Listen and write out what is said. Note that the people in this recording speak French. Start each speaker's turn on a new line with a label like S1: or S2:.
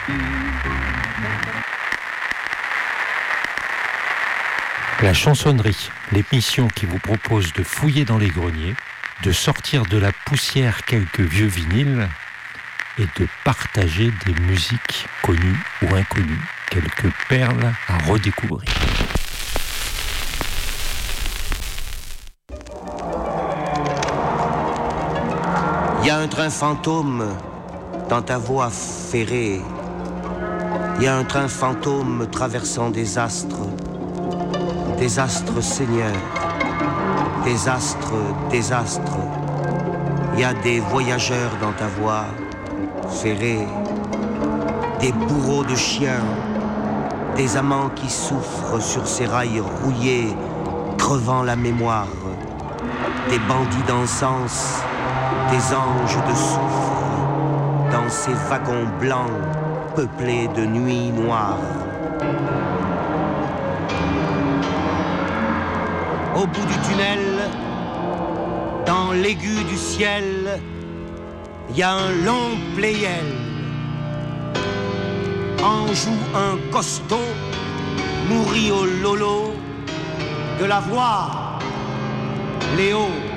S1: La chansonnerie, l'émission qui vous propose de fouiller dans les greniers, de sortir de la poussière quelques vieux vinyles et de partager des musiques connues ou inconnues, quelques perles à redécouvrir.
S2: Il y a un train fantôme dans ta voie ferrée. Il y a un train fantôme traversant des astres seigneurs, des astres. Il y a des voyageurs dans ta voie ferrée, des bourreaux de chiens, des amants qui souffrent sur ces rails rouillés, crevant la mémoire, des bandits d'encens, des anges de soufre, dans ces wagons blancs peuplés de nuits noires. Au bout du tunnel, dans l'aigu du ciel, il y a un long pléiel. En joue un costaud, nourri au lolo de la voix, Léo.